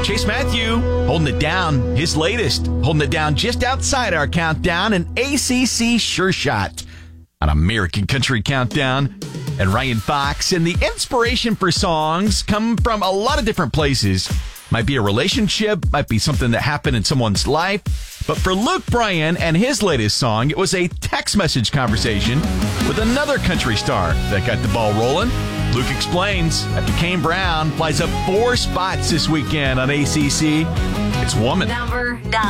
Chase Matthew holding it down. His latest, holding it down just outside our countdown, an ACC Sure Shot on American Country Countdown. And Ryan Fox. And the inspiration for songs come from a lot of different places. Might be a relationship, might be something that happened in someone's life. But for Luke Bryan and his latest song, it was a text message conversation with another country star that got the ball rolling. Luke explains after Kane Brown flies up 4 spots this weekend on ACC. It's Woman. Number 9.